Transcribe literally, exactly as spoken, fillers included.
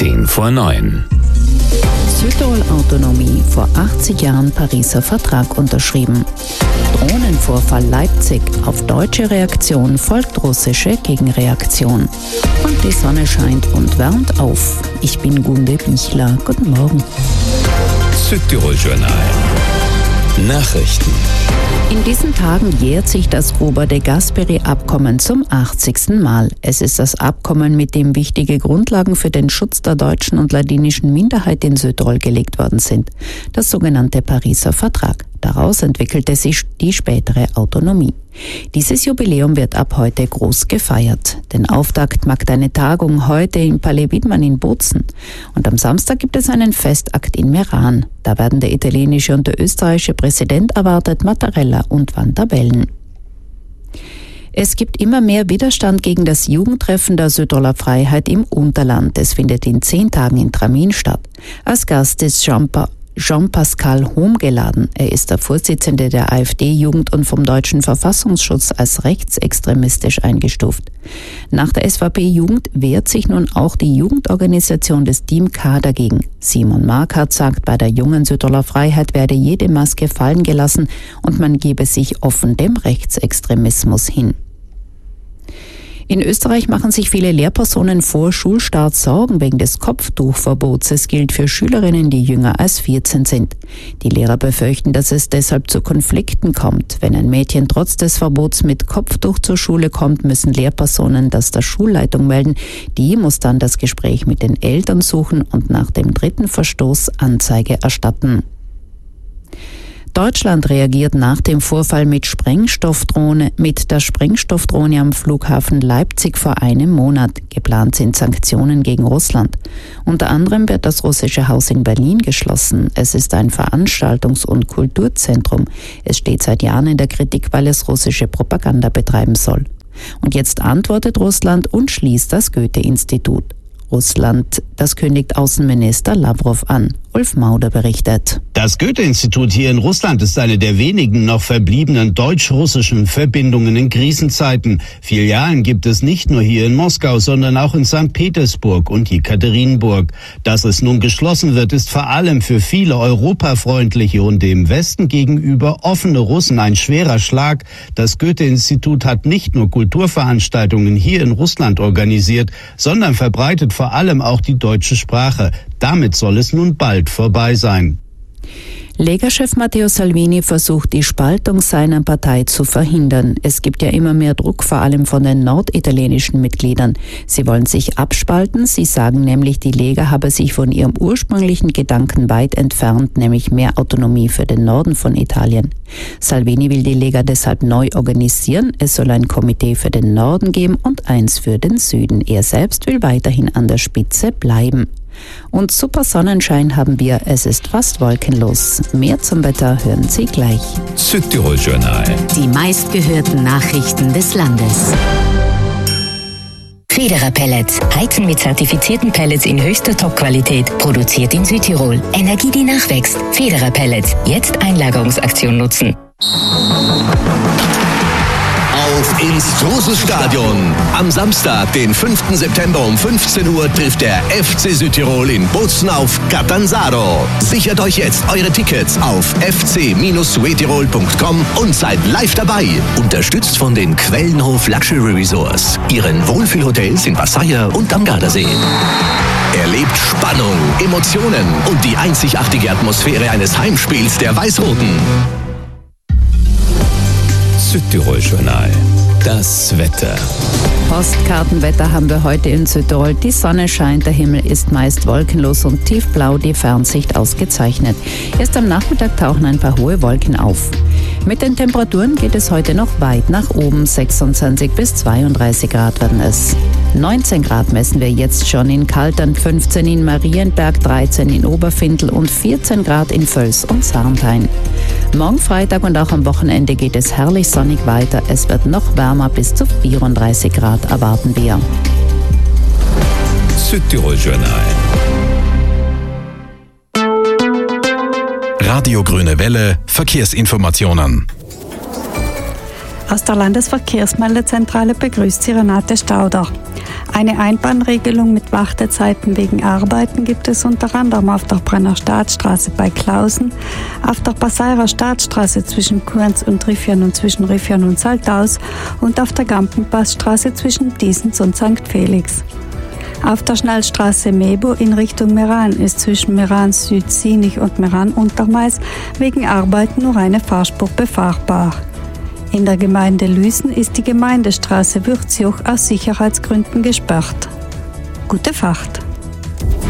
zehn vor neun. Südtirol-Autonomie, vor achtzig Jahren Pariser Vertrag unterschrieben. Drohnenvorfall Leipzig, auf deutsche Reaktion folgt russische Gegenreaktion. Und die Sonne scheint und wärmt auf. Ich bin Gunde Bichler. Guten Morgen. Südtirol-Journal. Nachrichten. In diesen Tagen jährt sich das Gruber de Gasperi-Abkommen zum achtzigsten Mal. Es ist das Abkommen, mit dem wichtige Grundlagen für den Schutz der deutschen und ladinischen Minderheit in Südtirol gelegt worden sind. Das sogenannte Pariser Vertrag. Daraus entwickelte sich die spätere Autonomie. Dieses Jubiläum wird ab heute groß gefeiert. Den Auftakt macht eine Tagung heute im Palais Widmann in Bozen. Und am Samstag gibt es einen Festakt in Meran. Da werden der italienische und der österreichische Präsident erwartet, Mattarella und Van der Bellen. Es gibt immer mehr Widerstand gegen das Jugendtreffen der Südtiroler Freiheit im Unterland. Es findet in zehn Tagen in Tramin statt. Als Gast ist Jean-Pa- Jean-Pascal Hohm geladen. Er ist der Vorsitzende der AfD-Jugend und vom deutschen Verfassungsschutz als rechtsextremistisch eingestuft. Nach der S V P-Jugend wehrt sich nun auch die Jugendorganisation des Team K dagegen. Simon Markert sagt, bei der jungen Südtiroler Freiheit werde jede Maske fallen gelassen und man gebe sich offen dem Rechtsextremismus hin. In Österreich machen sich viele Lehrpersonen vor Schulstart Sorgen wegen des Kopftuchverbots. Es gilt für Schülerinnen, die jünger als vierzehn sind. Die Lehrer befürchten, dass es deshalb zu Konflikten kommt. Wenn ein Mädchen trotz des Verbots mit Kopftuch zur Schule kommt, müssen Lehrpersonen das der Schulleitung melden. Die muss dann das Gespräch mit den Eltern suchen und nach dem dritten Verstoß Anzeige erstatten. Deutschland reagiert nach dem Vorfall mit Sprengstoffdrohne, mit der Sprengstoffdrohne am Flughafen Leipzig vor einem Monat. Geplant sind Sanktionen gegen Russland. Unter anderem wird das Russische Haus in Berlin geschlossen. Es ist ein Veranstaltungs- und Kulturzentrum. Es steht seit Jahren in der Kritik, weil es russische Propaganda betreiben soll. Und jetzt antwortet Russland und schließt das Goethe-Institut. Russland, das kündigt Außenminister Lavrov an. Ulf Mauder berichtet. Das Goethe-Institut hier in Russland ist eine der wenigen noch verbliebenen deutsch-russischen Verbindungen in Krisenzeiten. Filialen gibt es nicht nur hier in Moskau, sondern auch in Sankt Petersburg und Jekaterinburg. Dass es nun geschlossen wird, ist vor allem für viele europafreundliche und dem Westen gegenüber offene Russen ein schwerer Schlag. Das Goethe-Institut hat nicht nur Kulturveranstaltungen hier in Russland organisiert, sondern verbreitet vor allem auch die deutsche Sprache. Damit soll es nun bald vorbei sein. Lega-Chef Matteo Salvini versucht, die Spaltung seiner Partei zu verhindern. Es gibt ja immer mehr Druck, vor allem von den norditalienischen Mitgliedern. Sie wollen sich abspalten. Sie sagen nämlich, die Lega habe sich von ihrem ursprünglichen Gedanken weit entfernt, nämlich mehr Autonomie für den Norden von Italien. Salvini will die Lega deshalb neu organisieren. Es soll ein Komitee für den Norden geben und eins für den Süden. Er selbst will weiterhin an der Spitze bleiben. Und super Sonnenschein haben wir, es ist fast wolkenlos. Mehr zum Wetter hören Sie gleich. Südtirol-Journal. Die meistgehörten Nachrichten des Landes. Federer Pellets. Heizen mit zertifizierten Pellets in höchster Top-Qualität. Produziert in Südtirol. Energie, die nachwächst. Federer Pellets. Jetzt Einlagerungsaktion nutzen. Auf ins große Stadion. Am Samstag, den fünften September um fünfzehn Uhr trifft der F C Südtirol in Bozen auf Catanzaro. Sichert euch jetzt eure Tickets auf f c Südtirol punkt com und seid live dabei. Unterstützt von den Quellenhof Luxury Resorts, ihren Wohlfühlhotels in Passaia und am Gardasee. Erlebt Spannung, Emotionen und die einzigartige Atmosphäre eines Heimspiels der Weiß-Roten. Südtirol-Journal. Das Wetter. Postkartenwetter haben wir heute in Südtirol. Die Sonne scheint, der Himmel ist meist wolkenlos und tiefblau, die Fernsicht ausgezeichnet. Erst am Nachmittag tauchen ein paar hohe Wolken auf. Mit den Temperaturen geht es heute noch weit nach oben. sechsundzwanzig bis zweiunddreißig Grad werden es. neunzehn Grad messen wir jetzt schon in Kaltern, fünfzehn in Marienberg, dreizehn in Oberfindl und vierzehn Grad in Völs und Sarntein. Morgen Freitag und auch am Wochenende geht es herrlich sonnig weiter. Es wird noch wärmer, bis zu vierunddreißig Grad erwarten wir. Südtirol-Journal. Radio Grüne Welle, Verkehrsinformationen. Aus der Landesverkehrsmeldezentrale begrüßt Sie Renate Stauder. Eine Einbahnregelung mit Wartezeiten wegen Arbeiten gibt es unter anderem auf der Brenner Staatsstraße bei Klausen, auf der Passeirer Staatsstraße zwischen Kurns und Riffian und zwischen Riffian und Saltaus und auf der Gampenpassstraße zwischen Diesens und Sankt Felix. Auf der Schnellstraße Mebo in Richtung Meran ist zwischen Meran Süd-Sinich und Meran Untermais wegen Arbeiten nur eine Fahrspur befahrbar. In der Gemeinde Lüsen ist die Gemeindestraße Würzjoch aus Sicherheitsgründen gesperrt. Gute Fahrt!